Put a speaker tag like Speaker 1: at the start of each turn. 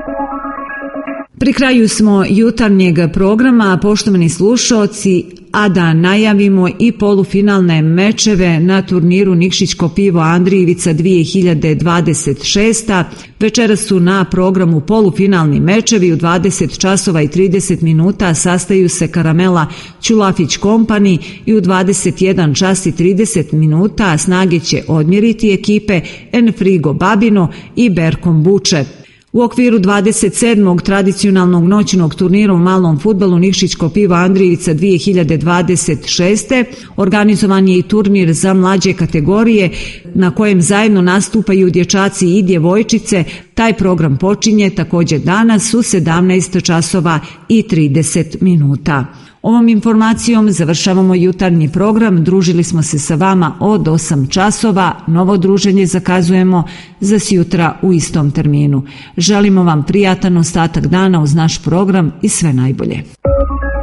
Speaker 1: Pri kraju smo jutarnjeg programa, poštovani slušaoci, a da najavimo i polufinalne mečeve na turniru Nikšićko pivo Andrijevica 2026. Večeras su na programu polufinalni mečevi. U 20 časova i 30 minuta sastaju se Karamela Ćulafić Kompani i u 21 čas i 30 minuta snage će odmjeriti ekipe Enfrigo Babino i Berkom Buče. U okviru 27. tradicionalnog noćnog turnira u malom fudbalu Nikšićko pivo Andrijevica 2026. organizovan je i turnir za mlađe kategorije na kojem zajedno nastupaju dječaci i djevojčice. Taj program počinje također danas u 17 časova i 30 minuta. Ovom informacijom završavamo jutarnji program. Družili smo se sa vama od 8 časova. Novo druženje zakazujemo za sjutra u istom terminu. Želimo vam prijatan ostatak dana uz naš program i sve najbolje.